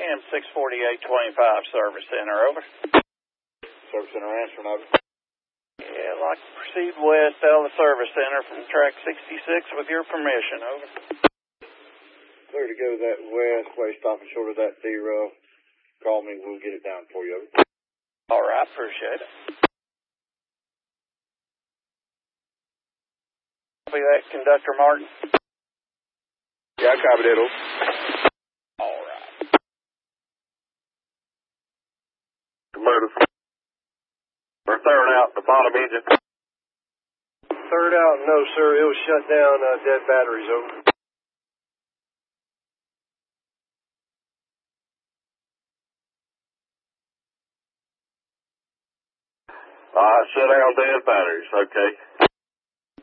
AM 64825 Service Center, over. Service Center answering, over. Yeah, I'd like to proceed west out of the Service Center from track 66 with your permission, over. Clear to go that west way, stopping short of that D-row. Call me, we'll get it down for you, over. All right, appreciate it. Copy that, Conductor Martin. Yeah, I copied it, over. All right. Murder. We're third out, the bottom engine. Third out, no, sir. It was shut down, dead batteries, over. Shut down dead batteries, okay.